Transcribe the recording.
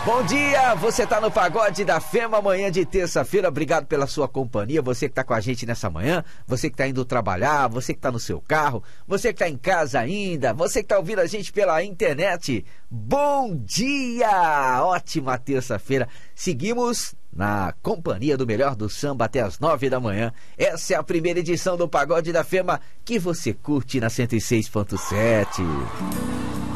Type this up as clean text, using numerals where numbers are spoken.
Bom dia, você tá no Pagode da Fema, manhã de terça-feira, obrigado pela sua companhia, você que tá com a gente nessa manhã, você que tá indo trabalhar, você que tá no seu carro, você que tá em casa ainda, você que tá ouvindo a gente pela internet, bom dia, ótima terça-feira, seguimos na companhia do melhor do samba até as 9 da manhã, essa é a primeira edição do Pagode da Fema que você curte na 106.7.